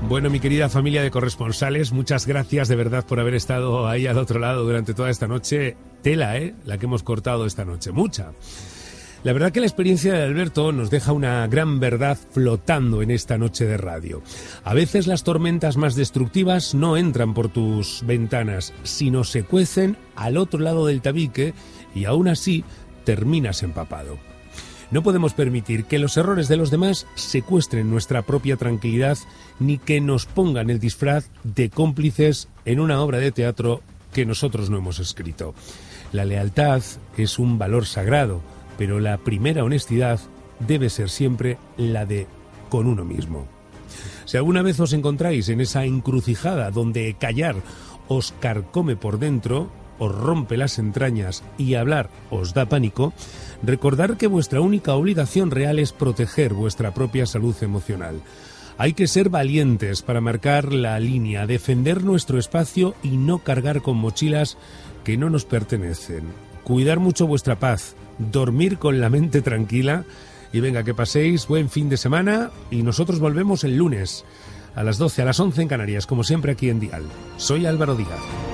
Bueno, mi querida familia de corresponsales, muchas gracias de verdad por haber estado ahí al otro lado durante toda esta noche. Tela, la que hemos cortado esta noche, mucha. La verdad que la experiencia de Alberto nos deja una gran verdad flotando en esta noche de radio. A veces las tormentas más destructivas no entran por tus ventanas, sino se cuecen al otro lado del tabique y aún así terminas empapado. No podemos permitir que los errores de los demás secuestren nuestra propia tranquilidad ni que nos pongan el disfraz de cómplices en una obra de teatro que nosotros no hemos escrito. La lealtad es un valor sagrado, pero la primera honestidad debe ser siempre la de con uno mismo. Si alguna vez os encontráis en esa encrucijada donde callar os carcome por dentro, os rompe las entrañas y hablar os da pánico, recordad que vuestra única obligación real es proteger vuestra propia salud emocional. Hay que ser valientes para marcar la línea, defender nuestro espacio y no cargar con mochilas que no nos pertenecen. Cuidar mucho vuestra paz, dormir con la mente tranquila y venga, que paséis buen fin de semana y nosotros volvemos el lunes a las 12, a las 11 en Canarias, como siempre aquí en Dial. Soy Álvaro Díaz.